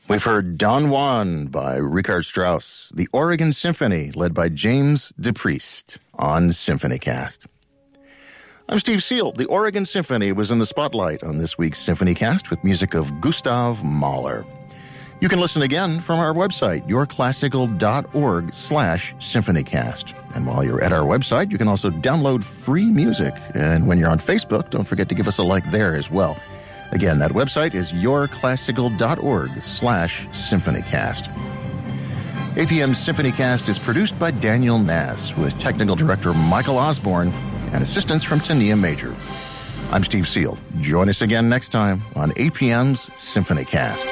We've heard Don Juan by Richard Strauss, the Oregon Symphony led by James DePriest on SymphonyCast. I'm Steve Seal. The Oregon Symphony was in the spotlight on this week's SymphonyCast with music of Gustav Mahler. You can listen again from our website, yourclassical.org/symphonycast. And while you're at our website, you can also download free music. And when you're on Facebook, don't forget to give us a like there as well. Again, that website is yourclassical.org/symphonycast. APM's SymphonyCast is produced by Daniel Nass with technical director Michael Osborne and assistance from Tania Major. I'm Steve Seal. Join us again next time on APM's SymphonyCast.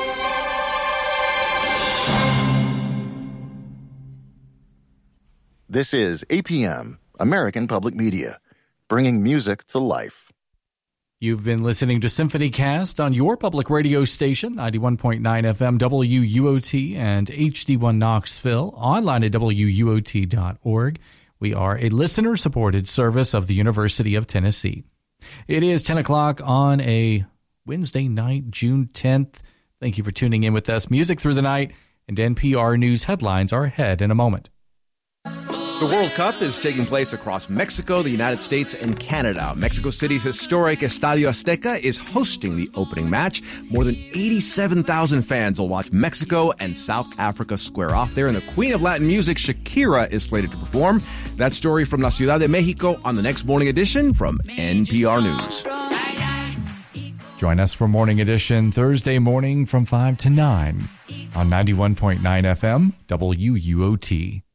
This is APM, American Public Media, bringing music to life. You've been listening to SymphonyCast on your public radio station, 91.9 FM WUOT and HD1 Knoxville, online at WUOT.org. We are a listener-supported service of the University of Tennessee. It is 10 o'clock on a Wednesday night, June 10th. Thank you for tuning in with us. Music through the night, and NPR News headlines are ahead in a moment. The World Cup is taking place across Mexico, the United States, and Canada. Mexico City's historic Estadio Azteca is hosting the opening match. More than 87,000 fans will watch Mexico and South Africa square off there. And the Queen of Latin Music, Shakira, is slated to perform. That story from La Ciudad de Mexico on the next morning edition from NPR News. Join us for Morning Edition Thursday morning from 5 to 9 on 91.9 FM WUOT.